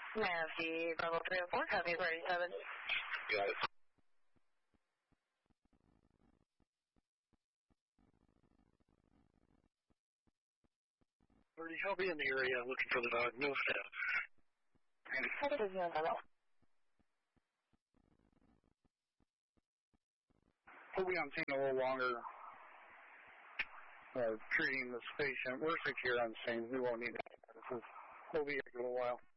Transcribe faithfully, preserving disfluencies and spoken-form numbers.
Nancy, Bravo three oh four, copy for eighty-seven. Got it. Birdie, I'll be in the area looking for the dog. No staff. We'll be on scene a little longer, uh, treating this patient. We're secure on scene. We won't need that. We'll be here for a little while.